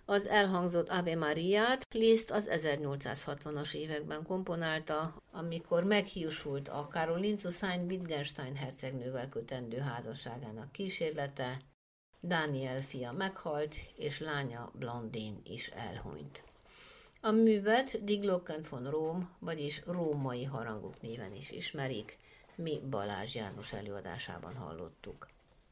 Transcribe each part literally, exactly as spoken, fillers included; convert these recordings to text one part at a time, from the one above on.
Az elhangzott Ave Mariát Liszt az ezernyolcszázhatvanas években komponálta, amikor meghiúsult a Caroline Susanne-Wittgenstein hercegnővel kötendő házasságának kísérlete, Daniel fia meghalt, és lánya Blondine is elhunyt. A művet Die Glocken von Rom, vagyis római harangok néven is ismerik, mi Balázs János előadásában hallottuk.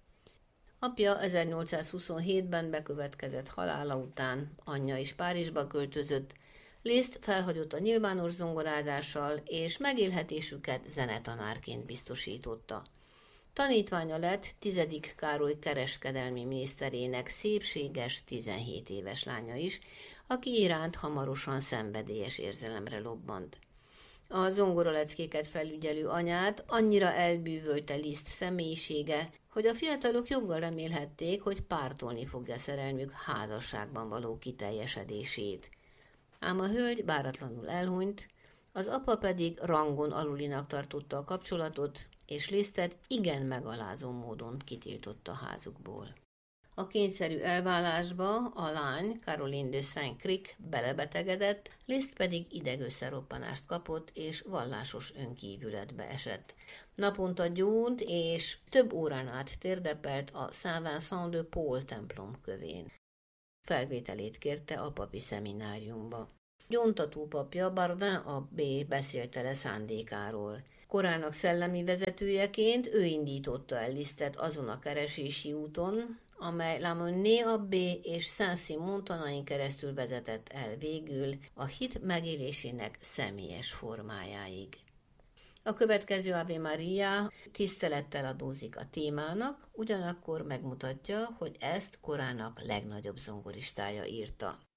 Apja ezernyolcszázhuszonhétben bekövetkezett halála után, anyja is Párizsba költözött, Liszt felhagyott a nyilvános zongorázással, és megélhetésüket zenetanárként biztosította. Tanítványa lett tizedik Károly kereskedelmi miniszterének szépséges tizenhét éves lánya is, aki iránt hamarosan szenvedélyes érzelemre lobbant. A zongoraleckéket felügyelő anyát annyira elbűvölte Liszt személyisége, hogy a fiatalok joggal remélhették, hogy pártolni fogja szerelmük házasságban való kiteljesedését. Ám a hölgy váratlanul elhunyt, az apa pedig rangon alulinak tartotta a kapcsolatot, és Lisztet igen megalázó módon kitiltotta a házukból. A kényszerű elválásba a lány, Caroline de Saint-Cric belebetegedett, Liszt pedig idegösszeroppanást kapott, és vallásos önkívületbe esett. Naponta gyónt, és több órán át térdepelt a Saint-Vincent de Paul templom kövén. Felvételét kérte a papi szemináriumba. Gyóntató papja Bardin abbé beszélte le szándékáról. Korának szellemi vezetőjeként ő indította el Lisztet azon a keresési úton, amely La Monnaie abbé és Saint-Simon tanain keresztül vezetett el végül a hit megélésének személyes formájáig. A következő Ave Maria tisztelettel adózik a témának, ugyanakkor megmutatja, hogy ezt korának legnagyobb zongoristája írta.